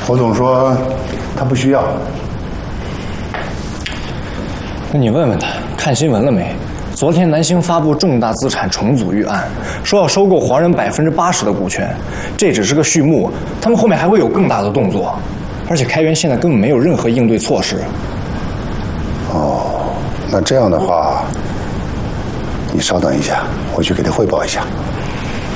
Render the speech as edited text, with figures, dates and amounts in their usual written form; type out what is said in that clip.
侯总说他不需要。 那你问问他，看新闻了没？昨天南星发布重大资产重组预案，说要收购黄仁80%的股权，这只是个序幕，他们后面还会有更大的动作，而且开源现在根本没有任何应对措施。 哦，那这样的话，你稍等一下，我去给他汇报一下。